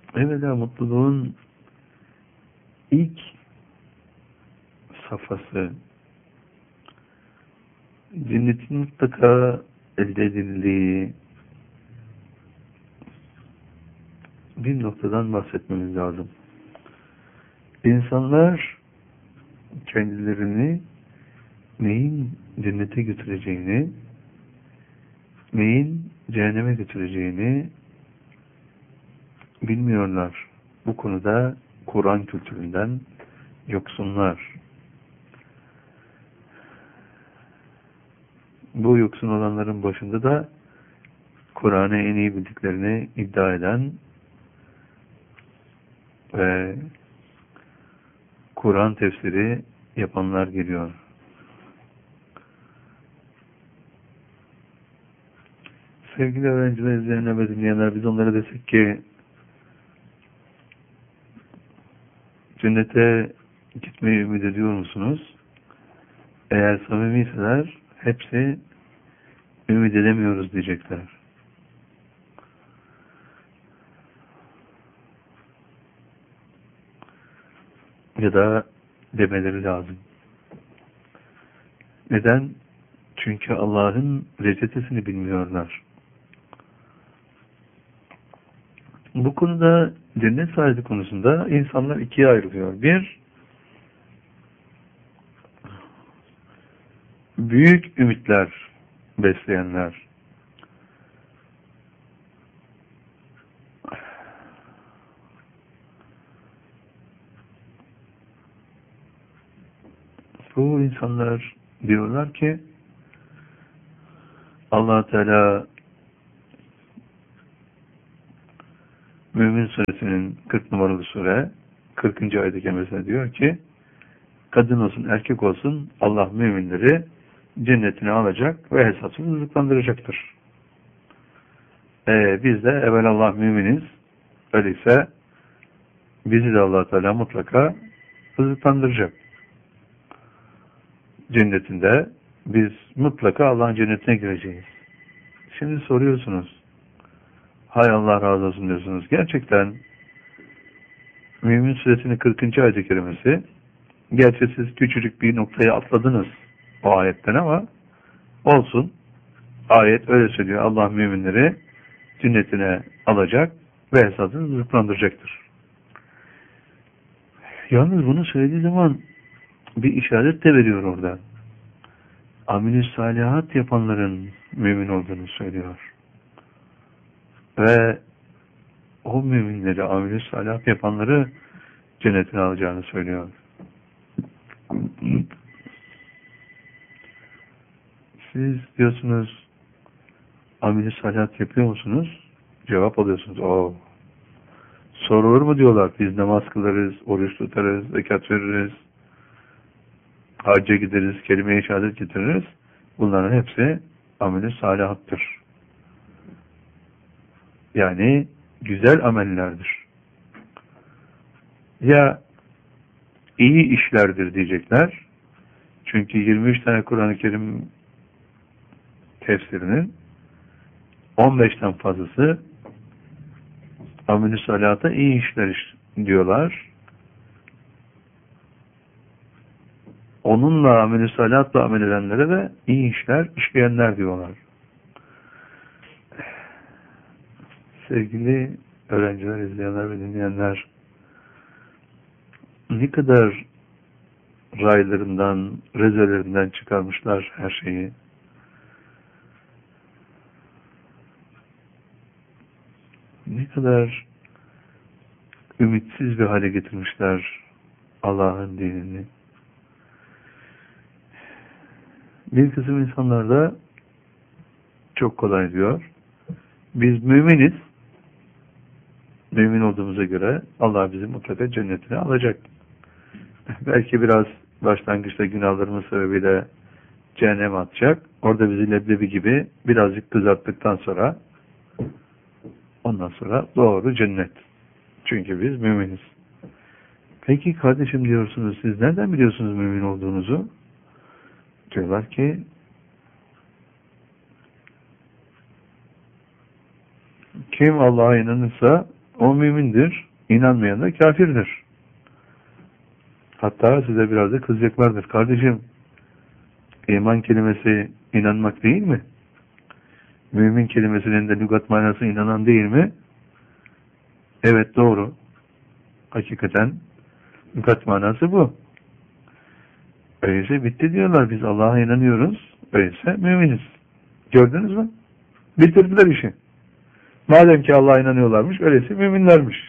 Evvela mutluluğun ilk safhası, cennetin mutlaka elde edildiği bir noktadan bahsetmemiz lazım. İnsanlar kendilerini neyin cennete götüreceğini, neyin cehenneme götüreceğini bilmiyorlar. Bu konuda Kur'an kültüründen yoksunlar. Bu yoksun olanların başında da Kur'an'ı en iyi bildiklerini iddia eden ve Kur'an tefsiri yapanlar geliyor. Sevgili öğrenciler, izleyenler ve dinleyenler, biz onlara desek ki cennete gitmeyi ümit ediyor musunuz? Eğer samimiyseler hepsi ümit edemiyoruz diyecekler. Ya da demeleri lazım. Neden? Çünkü Allah'ın reçetesini bilmiyorlar. Bu konuda cennet sahibi konusunda insanlar ikiye ayrılıyor. Bir, büyük ümitler besleyenler. Bu insanlar diyorlar ki Allah Teala Mümin Suresinin 40 numaralı sure 40. ayet-i kerimesinde diyor ki kadın olsun erkek olsun Allah müminleri cennetine alacak ve hesapsız rızıklandıracaktır. Biz de evelallah müminiz. Öyleyse bizi de Allah Teala mutlaka rızıklandıracak. Cennetinde biz mutlaka Allah'ın cennetine gireceğiz. Şimdi soruyorsunuz. Hay Allah razı olsun diyorsunuz. Gerçekten Mümin Suresinin 40. ayet-i kerimesi, gerçi siz küçücük bir noktaya atladınız o ayetten ama olsun. Ayet öyle söylüyor. Allah müminleri cennetine alacak ve hesabını rızıklandıracaktır. Yalnız bunu söylediği zaman bir işaret de veriyor orada. Amel-i salihat yapanların mümin olduğunu söylüyor. Ve o müminleri, amel-i salihat yapanları cennetine alacağını söylüyor. Siz diyorsunuz amel-i salihat yapıyor musunuz? Cevap alıyorsunuz. Sorulur mu diyorlar. Biz namaz kılarız, oruç tutarız, zekat veririz, hacca gideriz, kelime-i şehadet getiririz. Bunların hepsi amel-i salihattır. Yani güzel amellerdir. Ya iyi işlerdir diyecekler. Çünkü 23 tane Kur'an-ı Kerim tefsirinin 15'ten fazlası amel-i salihata iyi işler diyorlar. Onunla amel-i salihatla amel edenlere de iyi işler işleyenler diyorlar. Sevgili öğrenciler, izleyenler ve dinleyenler, ne kadar raylarından, rezelerinden çıkarmışlar her şeyi. Ne kadar ümitsiz bir hale getirmişler Allah'ın dinini. Bir kısım insanlar da çok kolay diyor. Biz müminiz. Mümin olduğumuza göre Allah bizi mutlaka cennetine alacak. Belki biraz başlangıçta günahlarımız sebebiyle cehenneme atacak. Orada bizi leblebi gibi birazcık kızarttıktan sonra ondan sonra doğru cennet. Çünkü biz müminiz. Peki kardeşim diyorsunuz, siz nereden biliyorsunuz mümin olduğunuzu? Diyorlar ki kim Allah'a inanırsa o mümindir. İnanmayan da kafirdir. Hatta size biraz da kızacaklardır. Kardeşim, iman kelimesi inanmak değil mi? Mümin kelimesinin de lügat manası inanan değil mi? Evet, doğru. Hakikaten lügat manası bu. Öyleyse bitti diyorlar. Biz Allah'a inanıyoruz. Öyleyse müminiz. Gördünüz mü? Bitirdiler işi. Madem ki Allah'a inanıyorlarmış, öyleyse müminlermiş.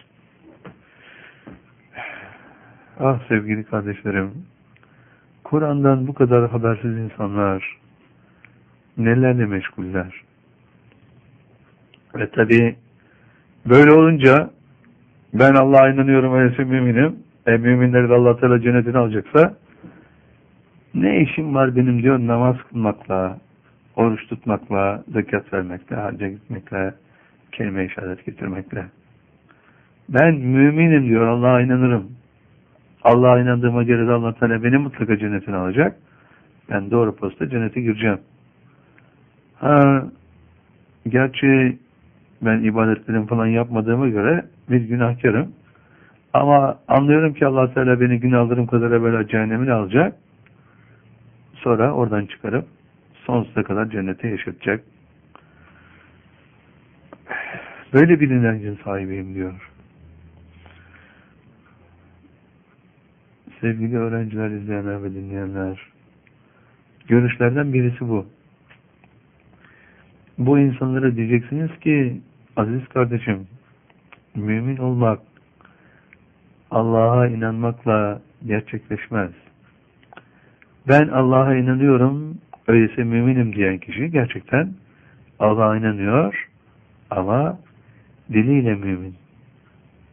Ah sevgili kardeşlerim, Kur'an'dan bu kadar habersiz insanlar nelerle meşguller. Ve tabi böyle olunca ben Allah'a inanıyorum, öyleyse müminim. Müminleri de Allah Teala cennetine alacaksa ne işim var benim diyor namaz kılmakla, oruç tutmakla, zekat vermekle, hacca gitmekle, kelime-i şehadet getirmekle. Ben müminim diyor, Allah'a inanırım. Allah'a inandığıma göre de Allah Teala beni mutlaka cennetine alacak. Ben doğru posta cennete gireceğim. Gerçi ben ibadetlerim falan yapmadığıma göre bir günahkarım. Ama anlıyorum ki Allah Teala beni günahlarım kadar evvela cehennemine alacak. Sonra oradan çıkarıp sonsuza kadar cennete yaşatacak. Böyle bir inancın sahibiyim diyor. Sevgili öğrenciler, izleyenler ve dinleyenler, görüşlerden birisi bu. Bu insanlara diyeceksiniz ki, aziz kardeşim, mümin olmak Allah'a inanmakla gerçekleşmez. Ben Allah'a inanıyorum, öyleyse müminim diyen kişi gerçekten Allah'a inanıyor ama diliyle mümin.